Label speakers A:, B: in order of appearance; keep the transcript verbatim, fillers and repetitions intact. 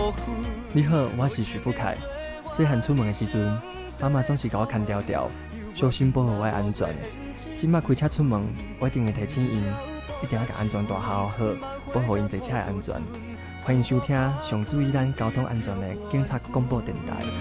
A: 你好，我是徐富凯。细汉出门的时阵，妈妈总是甲我牵条条，小心保护我的安全。今麦开车出门，我一定会提醒因，一定要甲安全带好好，保护因坐车的安全。欢迎收听上注意咱交通安全的警察广播电台。